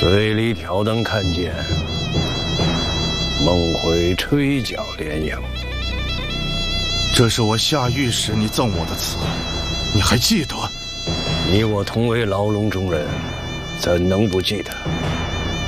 嘴里挑灯看剑，梦回吹角连营。 这是我下狱时你赠我的词，你还记得？ 你我同为牢笼中人，怎能不记得？